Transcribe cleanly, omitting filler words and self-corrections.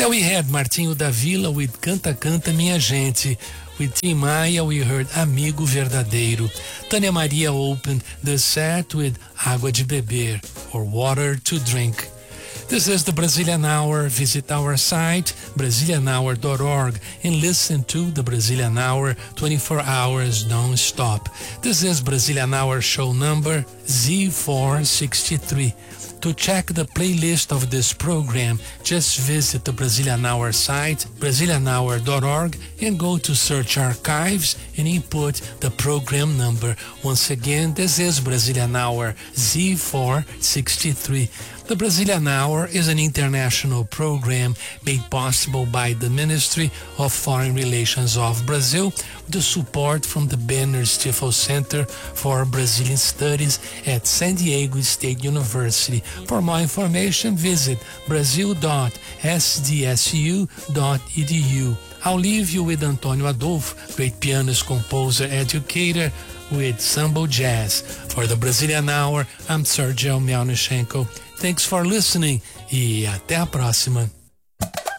Yeah, we had Martinho da Vila with Canta Canta Minha Gente. With Tim Maia, we heard Amigo Verdadeiro. Tânia Maria opened the set with Água de Beber, or Water to Drink. This is the Brazilian Hour. Visit our site, brazilianhour.org, and listen to the Brazilian Hour 24 hours non-stop. This is Brazilian Hour show number Z463. To check the playlist of this program, just visit the Brazilian Hour site, brazilianhour.org, and go to Search Archives and input the program number. Once again, this is Brazilian Hour Z463. The Brazilian Hour is an international program made possible by the Ministry of Foreign Relations of Brazil with the support from the Benner Stifel Center for Brazilian Studies at San Diego State University. For more information, visit brazil.sdsu.edu. I'll leave you with Antonio Adolfo, great pianist, composer, educator, with Sambo Jazz. For the Brazilian Hour, I'm Sergio Melnichenko. Thanks for listening e até a próxima.